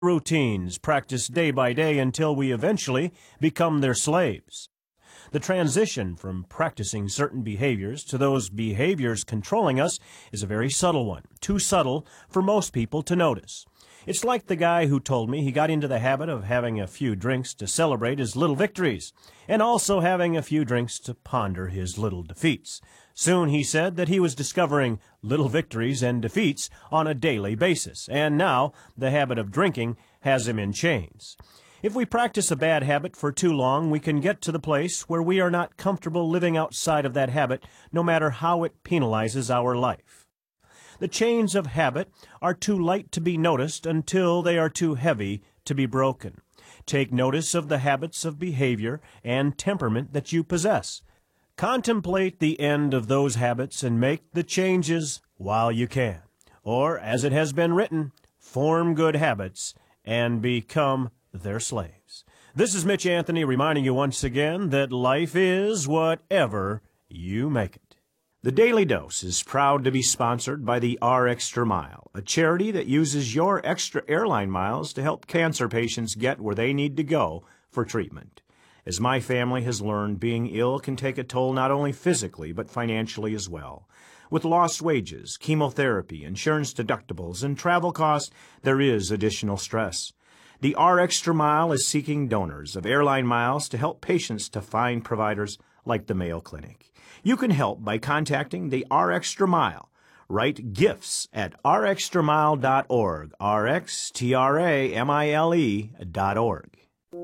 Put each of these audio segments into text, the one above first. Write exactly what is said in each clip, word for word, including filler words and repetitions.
routines practiced day by day until we eventually become their slaves. The transition from practicing certain behaviors to those behaviors controlling us is a very subtle one, too subtle for most people to notice. It's like the guy who told me he got into the habit of having a few drinks to celebrate his little victories, and also having a few drinks to ponder his little defeats. Soon he said that he was discovering little victories and defeats on a daily basis, and now the habit of drinking has him in chains. If we practice a bad habit for too long, we can get to the place where we are not comfortable living outside of that habit, no matter how it penalizes our life. The chains of habit are too light to be noticed until they are too heavy to be broken. Take notice of the habits of behavior and temperament that you possess. Contemplate the end of those habits and make the changes while you can. Or, as it has been written, form good habits and become their slaves. This is Mitch Anthony reminding you once again that life is whatever you make it. The Daily Dose is proud to be sponsored by the R Extra Mile, a charity that uses your extra airline miles to help cancer patients get where they need to go for treatment. As my family has learned, being ill can take a toll not only physically but financially as well. With lost wages, chemotherapy, insurance deductibles, and travel costs, there is additional stress. The R Extra Mile is seeking donors of airline miles to help patients to find providers like the Mayo Clinic. You can help by contacting the R Extra Mile. Write gifts at r extra mile dot org, R X T R A M I L E dot org.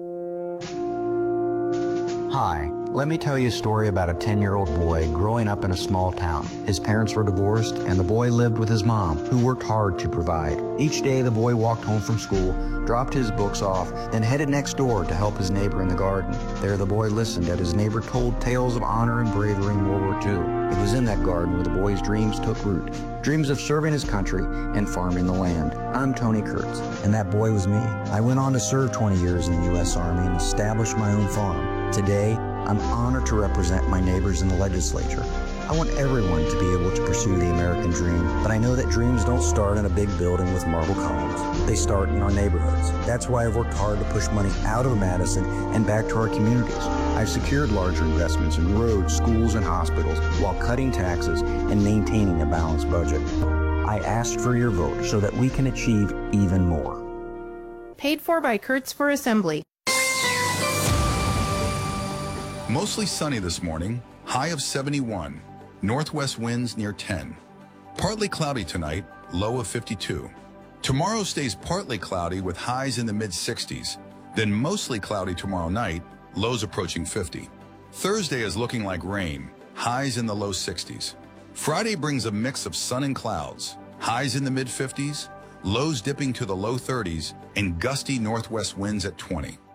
Hi, let me tell you a story about a ten-year-old boy growing up in a small town. His parents were divorced, and the boy lived with his mom, who worked hard to provide. Each day, the boy walked home from school, dropped his books off, then headed next door to help his neighbor in the garden. There, the boy listened as his neighbor told tales of honor and bravery in World War Two. It was in that garden where the boy's dreams took root, dreams of serving his country and farming the land. I'm Tony Kurtz, and that boy was me. I went on to serve twenty years in the U S Army and establish my own farm. Today, I'm honored to represent my neighbors in the legislature. I want everyone to be able to pursue the American dream, but I know that dreams don't start in a big building with marble columns. They start in our neighborhoods. That's why I've worked hard to push money out of Madison and back to our communities. I've secured larger investments in roads, schools, and hospitals while cutting taxes and maintaining a balanced budget. I asked for your vote so that we can achieve even more. Paid for by Kurtz for Assembly. Mostly sunny this morning, high of seventy-one. Northwest winds near ten. Partly cloudy tonight, low of fifty-two. Tomorrow stays partly cloudy with highs in the mid sixties. Then mostly cloudy tomorrow night, lows approaching fifty. Thursday is looking like rain, highs in the low sixties. Friday brings a mix of sun and clouds, highs in the mid fifties, lows dipping to the low thirties, and gusty northwest winds at twenty.